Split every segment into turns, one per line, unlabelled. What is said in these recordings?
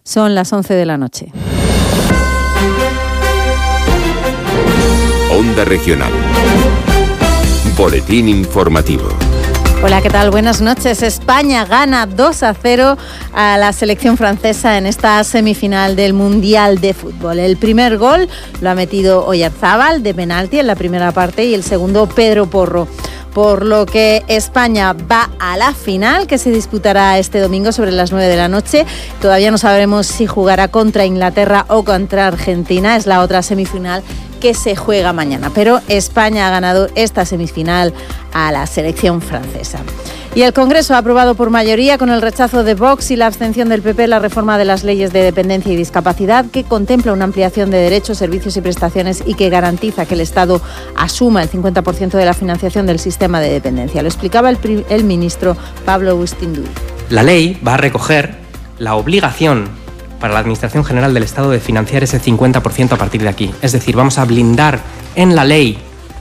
Son las 11 de la noche.
Onda Regional. Boletín informativo.
Hola, ¿qué tal? Buenas noches. España gana 2-0 a la selección francesa en esta semifinal del Mundial de Fútbol. El primer gol lo ha metido Oyarzábal de penalti en la primera parte y el segundo Pedro Porro. Por lo que España va a la final, que se disputará este domingo sobre las 9 de la noche. Todavía no sabremos si jugará contra Inglaterra o contra Argentina. Es la otra semifinal que se juega mañana. Pero España ha ganado esta semifinal a la selección francesa. Y el Congreso ha aprobado por mayoría, con el rechazo de Vox y la abstención del PP, la reforma de las leyes de dependencia y discapacidad, que contempla una ampliación de derechos, servicios y prestaciones y que garantiza que el Estado asuma el 50% de la financiación del sistema de dependencia. Lo explicaba el ministro Pablo Bustinduy.
La ley va a recoger la obligación para la Administración General del Estado de financiar ese 50% a partir de aquí. Es decir, vamos a blindar en la ley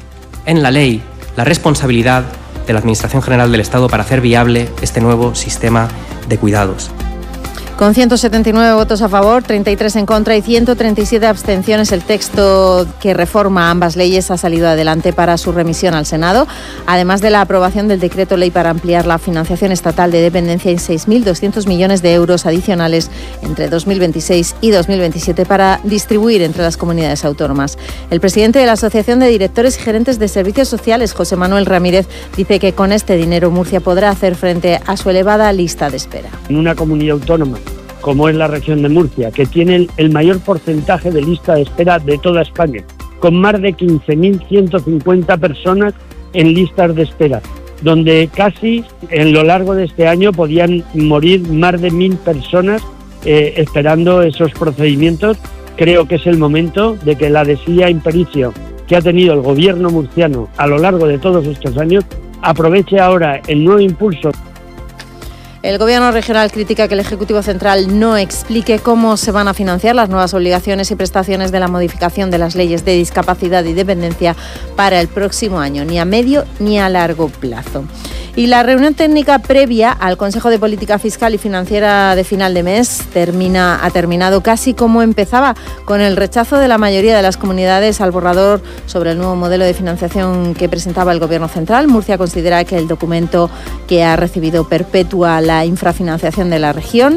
la responsabilidad de la Administración General del Estado para hacer viable este nuevo sistema de cuidados.
Con 179 votos a favor, 33 en contra y 137 abstenciones, el texto que reforma ambas leyes ha salido adelante para su remisión al Senado, además de la aprobación del decreto ley para ampliar la financiación estatal de dependencia en 6.200 millones de euros adicionales entre 2026 y 2027 para distribuir entre las comunidades autónomas. El presidente de la Asociación de Directores y Gerentes de Servicios Sociales, José Manuel Ramírez, dice que con este dinero Murcia podrá hacer frente a su elevada lista de espera.
En una comunidad autónoma como es la región de Murcia, que tiene el mayor porcentaje de lista de espera de toda España, con más de 15.150 personas en listas de espera, donde casi en lo largo de este año podían morir más de 1.000 personas esperando esos procedimientos. Creo que es el momento de que la desidia impericio que ha tenido el gobierno murciano a lo largo de todos estos años aproveche ahora el nuevo impulso.
El Gobierno regional critica que el Ejecutivo Central no explique cómo se van a financiar las nuevas obligaciones y prestaciones de la modificación de las leyes de discapacidad y dependencia para el próximo año, ni a medio ni a largo plazo. Y la reunión técnica previa al Consejo de Política Fiscal y Financiera de final de mes ha terminado casi como empezaba, con el rechazo de la mayoría de las comunidades al borrador sobre el nuevo modelo de financiación que presentaba el Gobierno central. Murcia considera que el documento que ha recibido perpetúa la infrafinanciación de la región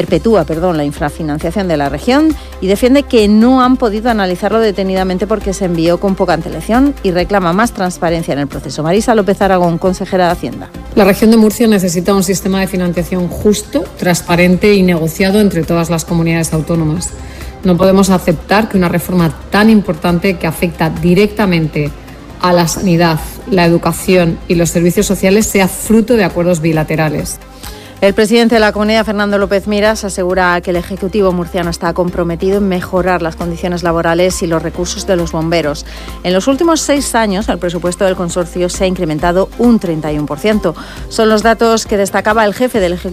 y defiende que no han podido analizarlo detenidamente porque se envió con poca antelación y reclama más transparencia en el proceso. Marisa López Aragón, consejera de Hacienda.
La región de Murcia necesita un sistema de financiación justo, transparente y negociado entre todas las comunidades autónomas. No podemos aceptar que una reforma tan importante que afecta directamente a la sanidad, la educación y los servicios sociales sea fruto de acuerdos bilaterales.
El presidente de la Comunidad, Fernando López Miras, asegura que el Ejecutivo murciano está comprometido en mejorar las condiciones laborales y los recursos de los bomberos. En los últimos 6 años, el presupuesto del consorcio se ha incrementado un 31%. Son los datos que destacaba el jefe del Ejecutivo